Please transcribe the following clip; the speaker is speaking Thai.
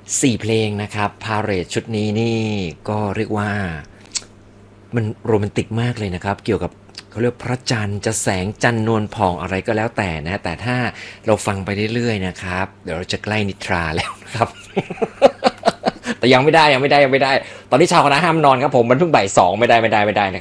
4 เพลงนะครับพาเหรดชุดนี้นี่ก็เรียกว่ามันโรแมนติกมากเลยนะครับเกี่ยวกับเขาเรียกพระจันทร์จะแสงจันทร์นวลผ่องอะไรก็แล้วแต่นะแต่ถ้าเราฟังไปเรื่อยๆนะครับเดี๋ยวเราจะใกล้นิทราแล้วนะครับ แต่ยังไม่ได้ตอนนี้ชาวคณะห้ามนอนครับผมมันเพิ่งบ่าย 2ไม่ได้นะครับ